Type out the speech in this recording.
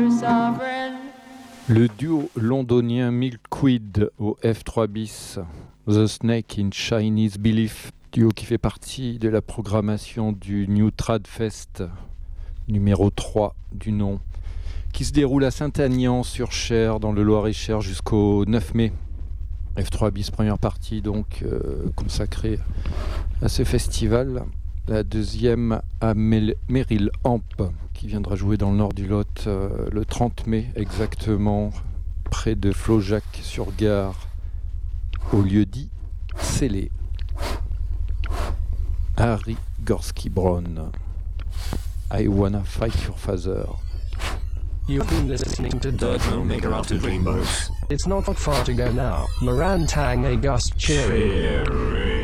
Le duo londonien Milkweed au F3 bis, The Snake in Chinese Belief, duo qui fait partie de la programmation du New Trad Fest numéro 3 du nom, qui se déroule à Saint-Aignan-sur-Cher dans le Loir-et-Cher jusqu'au 9 mai. F3 bis, première partie donc consacrée à ce festival. La deuxième à Meryl Amp, qui viendra jouer dans le nord du Lot le 30 mai exactement, près de Flaujac-sur-Gare, au lieu dit Célé. Harry Gorski-Brown, I Wanna Fight Your Father. You've been listening to Dirk Maker After Dreamboat. It's not far to go now. Morantang a Gust Cheery.